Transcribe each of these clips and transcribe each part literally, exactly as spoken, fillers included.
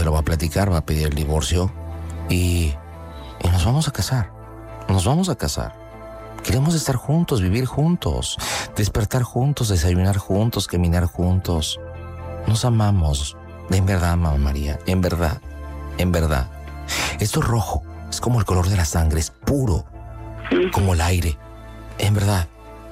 lo va a platicar, va a pedir el divorcio y, y nos vamos a casar. Nos vamos a casar. Queremos estar juntos, vivir juntos, despertar juntos, desayunar juntos, caminar juntos. Nos amamos. En verdad, mamá María, en verdad, en verdad. Esto es rojo, es como el color de la sangre, es puro, como el aire. En verdad,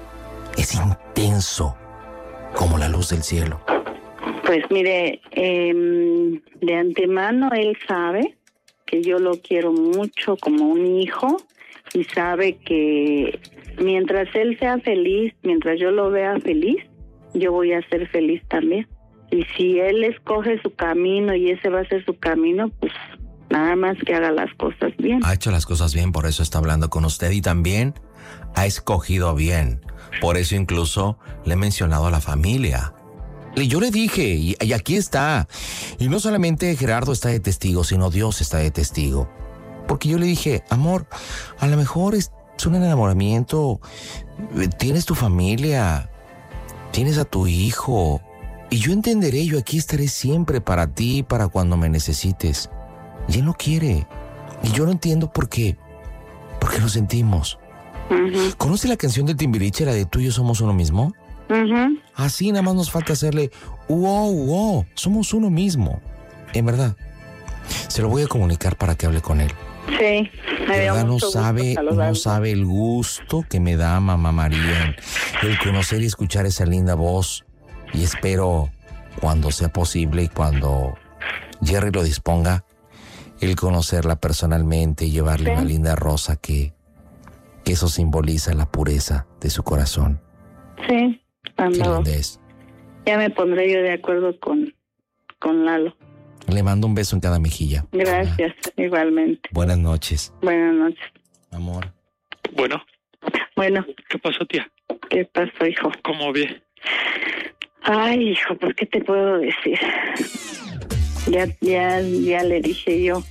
es intenso, como la luz del cielo. Pues mire, eh, de antemano él sabe que yo lo quiero mucho como un hijo y sabe que mientras él sea feliz, mientras yo lo vea feliz, yo voy a ser feliz también. Y si él escoge su camino y ese va a ser su camino, pues nada más que haga las cosas bien. Ha hecho las cosas bien, por eso está hablando con usted y también ha escogido bien. Por eso incluso le he mencionado a la familia. Y yo le dije, y, y aquí está. Y no solamente Gerardo está de testigo, sino Dios está de testigo. Porque yo le dije, amor, a lo mejor es un enamoramiento, tienes tu familia, tienes a tu hijo, y yo entenderé, yo aquí estaré siempre para ti, para cuando me necesites. Y él no quiere, y yo no entiendo por qué, porque lo sentimos. Uh-huh. ¿Conoce la canción de Timbiriche, la de Tú y yo somos uno mismo? Uh-huh. Así nada más nos falta hacerle, wow, wow, somos uno mismo. En verdad, se lo voy a comunicar para que hable con él. Sí, me dio verdad, no mucho sabe, gusto no sabe el gusto que me da mamá María el conocer y escuchar esa linda voz. Y espero, cuando sea posible y cuando Jerry lo disponga, el conocerla personalmente y llevarle ¿sí? una linda rosa que, que eso simboliza la pureza de su corazón. Sí, cuando ¿Qué es? Ya me pondré yo de acuerdo con, con Lalo. Le mando un beso en cada mejilla. Gracias, ah. igualmente. Buenas noches. Buenas noches. Amor. Bueno. Bueno. ¿Qué pasó, tía? ¿Qué pasó, hijo? ¿Cómo ve? Ay, hijo, ¿por qué te puedo decir? Ya, ya, ya le dije yo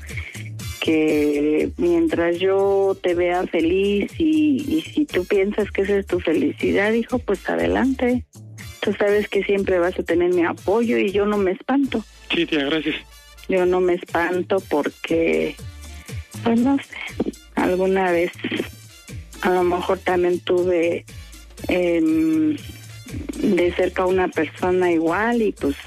que mientras yo te vea feliz y, y si tú piensas que esa es tu felicidad, hijo, pues adelante. Tú sabes que siempre vas a tener mi apoyo y yo no me espanto. Sí, tía, gracias. Yo no me espanto porque, pues no sé, alguna vez a lo mejor también tuve eh, de cerca a una persona igual y pues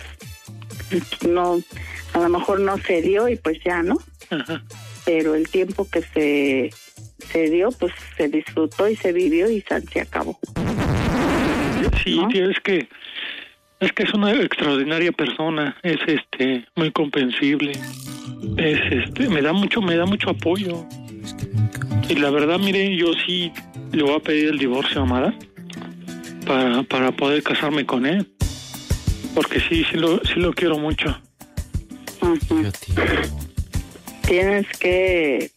no, a lo mejor no se dio y pues ya, ¿no? Ajá. Pero el tiempo que se, se dio, pues se disfrutó y se vivió y se acabó. Sí, ¿no? Tía, es que es que es una extraordinaria persona, es este muy comprensible, es este me da mucho me da mucho apoyo y la verdad, mire, yo sí le voy a pedir el divorcio a Amada para para poder casarme con él, porque sí sí lo sí lo quiero mucho. Uh-huh. Tienes que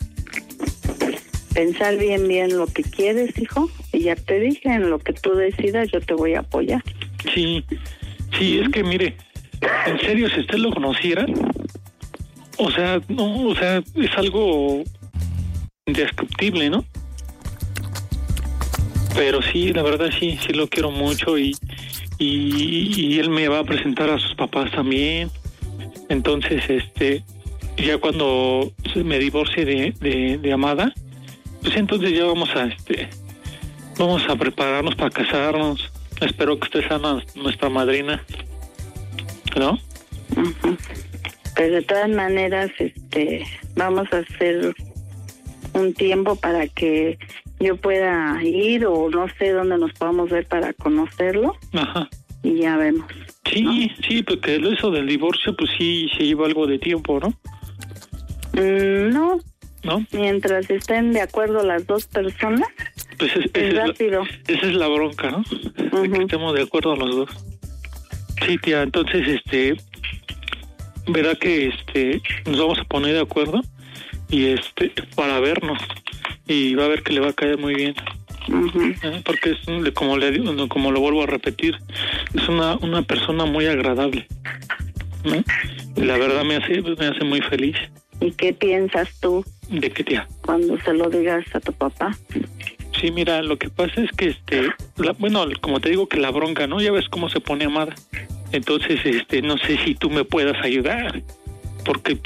pensar bien bien lo que quieres, hijo, y ya te dije, en lo que tú decidas yo te voy a apoyar. Sí, sí, es que mire, en serio, si usted lo conociera, o sea, no, o sea, es algo indescriptible, ¿no? Pero sí, la verdad sí, sí lo quiero mucho y, y, y él me va a presentar a sus papás también. Entonces, este, ya cuando me divorcie de, de, de Amada, pues entonces ya vamos a, este, vamos a prepararnos para casarnos. Espero que usted sea nuestra madrina, ¿no? Uh-huh. Pues de todas maneras, este, vamos a hacer un tiempo para que yo pueda ir o no sé dónde nos podamos ver para conocerlo. Ajá. Y ya vemos. Sí, ¿no? sí, porque eso del divorcio, pues sí, se lleva algo de tiempo, ¿no? Mm, no. ¿No? Mientras estén de acuerdo las dos personas, pues es, es rápido. Es la, esa es la bronca, ¿no? Uh-huh. De que estemos de acuerdo los dos. Sí, tía, entonces, este, verá que, este, nos vamos a poner de acuerdo y, este, para vernos y va a ver que le va a caer muy bien. Uh-huh. ¿Eh? Porque es, como le digo, como lo vuelvo a repetir, es una una persona muy agradable, ¿no? Y la verdad me hace me hace muy feliz. ¿Y qué piensas tú? ¿De qué, tía? Cuando se lo digas a tu papá. Sí, mira, lo que pasa es que, este, la, bueno, como te digo, que la bronca, ¿no? Ya ves cómo se pone Amada. Entonces, este, no sé si tú me puedas ayudar. Porque